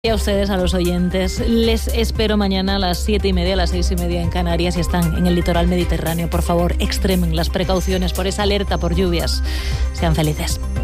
Y a ustedes, a los oyentes, les espero mañana a las 7:30, a las 6:30 en Canarias, y están en el litoral mediterráneo. Por favor, extremen las precauciones por esa alerta por lluvias. Sean felices.